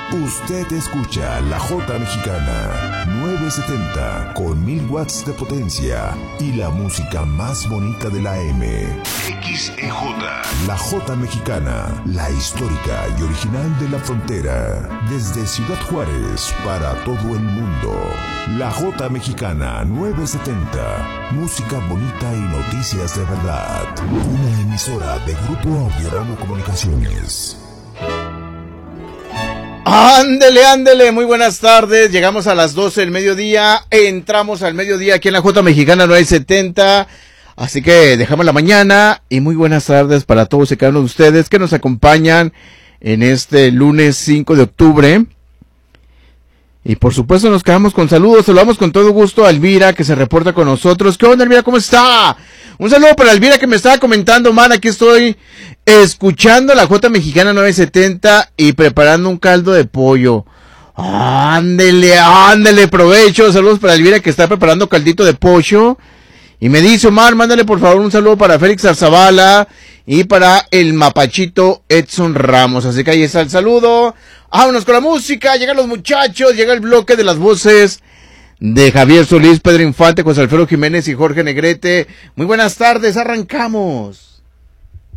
Usted escucha La Jota Mexicana 970 con 1000 watts de potencia y la música más bonita de la M. XEJ. La Jota Mexicana, la histórica y original de la frontera. Desde Ciudad Juárez para todo el mundo. La Jota Mexicana 970. Música bonita y noticias de verdad. Una emisora de Grupo Audiorama Comunicaciones. Ándele, muy buenas tardes, llegamos a las 12 del mediodía, entramos al mediodía aquí en la Jota Mexicana 970, así que dejamos la mañana y muy buenas tardes para todos y cada uno de ustedes que nos acompañan en este lunes 5 de octubre. Y por supuesto nos quedamos con saludos, saludamos con todo gusto a Elvira que se reporta con nosotros. ¿Qué onda, Elvira? ¿Cómo está? Un saludo para Elvira que me estaba comentando, man, aquí estoy escuchando la Jota Mexicana 970 y preparando un caldo de pollo. Ándele, provecho. Saludos para Elvira que está preparando caldito de pollo. Y me dice, Omar, mándale por favor un saludo para Félix Arzabala y para el mapachito Edson Ramos. Así que ahí está el saludo. Vámonos con la música, llegan los muchachos, llega el bloque de las voces de Javier Solís, Pedro Infante, José Alfredo Jiménez y Jorge Negrete. Muy buenas tardes, arrancamos.